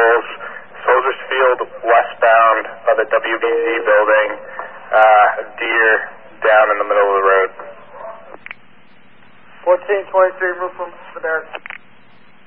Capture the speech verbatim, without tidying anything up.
vehicles, Soldiers Field westbound by the W B C building, uh, deer down in the middle of the road. fourteen twenty-three, move from the barracks.